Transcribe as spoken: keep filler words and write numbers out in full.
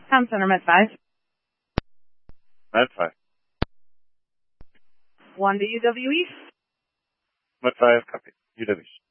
Town Center, Med five. Med five. one to U W East. Med five, copy. U W.